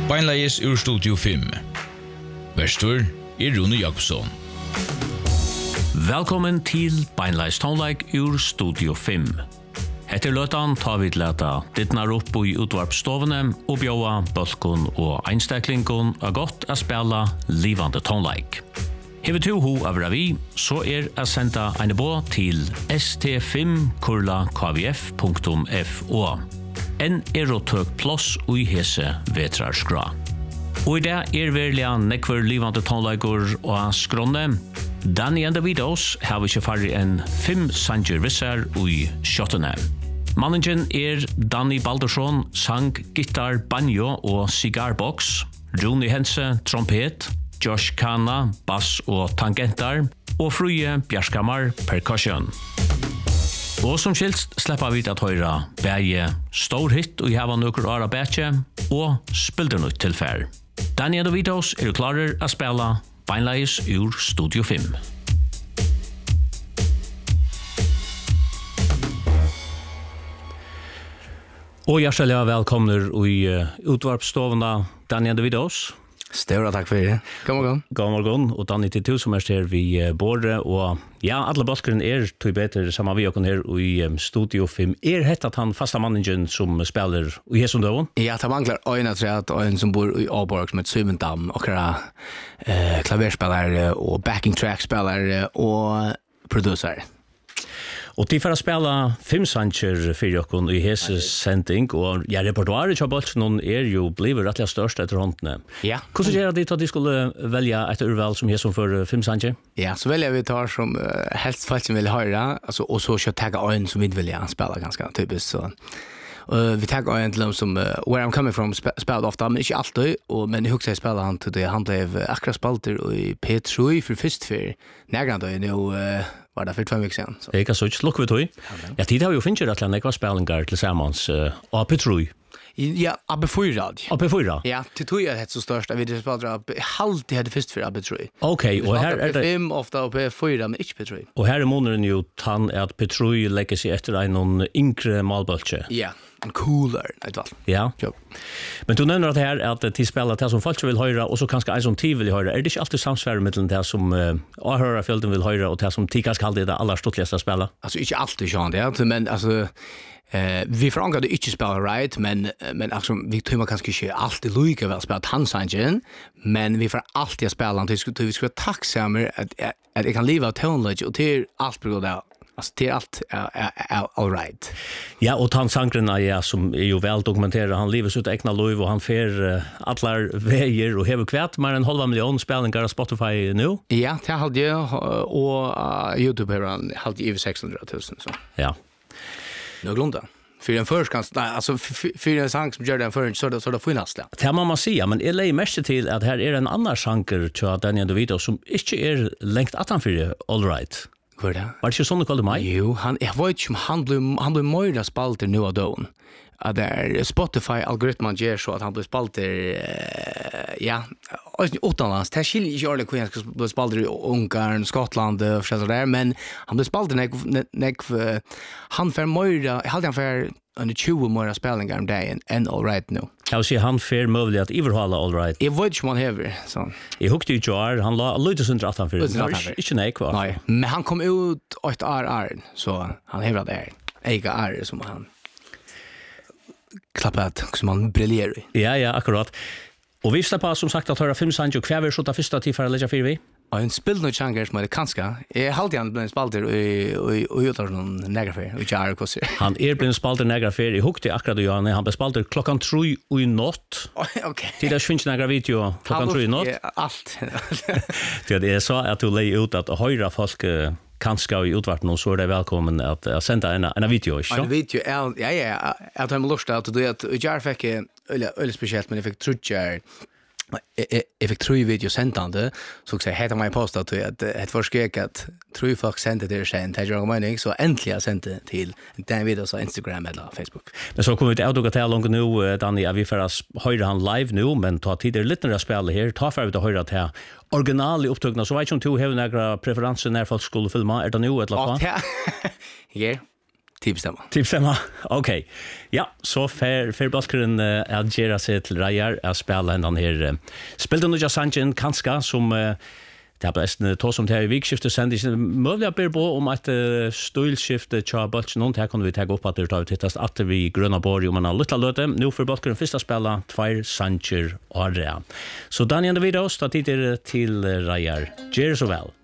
Beinleies ur Studio 5. Verstur Rune Jakobsson. Velkommen til Beinleis tonleik ur Studio 5. Etter løtan tar vi til leta dittnar opp i utvarpstovene og bjåa bølkon og einstaklingon er godt å spela livande tonleik. Hever to ho av ravi, så senda eine bå til st5.kvf.fo. En tøk plus ui hese vetrarskra. Og i det verliga nekver livande tonleikor og skronne. Den enda vidos har vi ikke farri en 5 sanger vissar ui kjottene. Managen Danny Baldursson, sang, gitar, banjo og cigarbox. Rune Hense, trompet. Josh Kana, bass og tangentar. Og Fruje Bjarskamar, percussion. Og som skilst slipper vi at høyra bæge stor hit og hava nøkker åra bætje og spildernutt til fær. Den enda vidos klarer å spela Beinleis ur Studio 5. Og hjertelig velkomner i utvarpstovene Daniel Davidos. Stora tack för det. God morgon. God morgon. Och Danny till som här vi både och alla balkaren tog bättre samma vi och här i Studio 5. Hett att han fasta managen som spelar i Hesundovon? Ja, det manglar öjna tror jag att en som bor i Åborg som heter Symendam och klaverspelare och backing track spelare och producer. Og de får spela 5 sanger for jokken i Heses sending, og repertoaret av bolsen jo blivet rettelig størst etter håndene. Ja. Hvordan gjør det at de skulle velge et urval som Heses for 5 sanger? Ja, så velger vi tar som helst folk som vill höra, alltså, och så kör tagga en som inte vill spela ganska typiskt så. Vi taggar en till dem som Where I'm Coming From spelar ofta, men inte alltid. Men i högsta spelar han till det. Han blev akkurat spalter i P3 för först för närgrande nu var det för 2 veckor sedan. Det kan så inte lukka vi tog. Ja, tid har ju finnit att han var spelingar tillsammans av P3. Ja, AB4. AB4? Ja, det tror jag är så störst. Vi det spelar alltid hade först för AB3. Okej, och här är det 5 ofta på P4 men inte P3. Och här är månaden ju han att P3 lägger sig efter en yngre malbölche. Ja. En cooler, vet vad. Ja. Men du nämner att här att de spelar det som folk vill höra och så kanske en som tid vill höra. Är det inte alltid samsvär mellan det som åhörarfälten vill höra och det som tid kanske alltid är det allra stortligaste spela? Alltså inte alltid så det, men alltså vi förankade inte spela right, men alltså vi tror man kanske inte alltid lika väl spela Tansangen, men vi får alltid spela han till vi ska tacksamma att jag kan leva tonelage och till allt på det. Alltså det allt all right. Ja, och han sangren som ju väl dokumenterar han lever sitt egna liv och han fer allar vägar och har kvärt mer än 500 000 spelningar på Spotify nu. Ja, det hade jag och YouTube har han hade över 600 000 så. Ja. Nu glunda. För en förskans alltså för en sång som gör den för så det finnas det. Det man säga, men är mest till att här är en annan sanger till Daniel DeVito som inte längt att han för all right. Var det? Var det ikke sånn du kalte meg? Jo, jeg vet ikke om han ble mer spalter nu av dagen. At det Spotify-algoritmen gjør så at han blir spalter, ja, utenlands. Det skiljer ikke alle hvor han skal bli spalter i Ungarn, Skottland og sånt der, men han blir spalter han får mer, jeg halte han får under 20 mer spelningar om dagen enn All Right nu. Jeg vil si han får mulig at iverhala All Right. Jeg vet ikke om han hever, sånn. Jeg hukte jo ikke han la løydes under 18 for det. Ikke nei kvar. Nei, men han kom ut 8 år, så han hever det eiga år som han klappet, som han briljerer i. Ja, akkurat. Og vi slipper som sagt at høyre 5 sanger, og hva er så det første tid for å legge 4 vi? Og en spillende sjanger som er kanska. Jeg halte han ble en spalter og uttaler noen negrafer, og ikke er kosser. Han ble en spalter negrafer. Jeg hukte akkurat og Johanne. Han ble spalter 3:00 i natt. Ok. Til det finnes negra video 3:00 i natt. Alt. Jeg sa at du leier ut at høyre folk kanske i utvarten så är det välkommen att sända en video, inte? En video, ja. Jag tar mig lust att du att jag fick eller speciellt men jag fick trutcher. Jag fick 3 video sändande så att heter mig posta att ett försök att 3 folk sände det sen till jag mening så äntligen sände till den video så Instagram eller Facebook. Men så kommer vi till att ta långt nu Danny vi får höra han live nu men ta tid det lite när spela här ta för att höra det här original upptagna så vet jag inte hur några preferenser när folk skulle filma är det nu eller vad? Ja. Tipstemma. Okej. Ja, så för baskeren att göra sig till Rajar att spela den här spelade nu just Sanchen Kanska som det har bäst to som det här vikskiftet sändning möjligt att på om att stolskifte Charles någon här kan vi ta upp att det tar tittast att vi gröna borg om en liten löte nu för baskeren första spela två Sancher och Rea. Så Daniel Davidos tar tider till Rajar. Cheers så väl.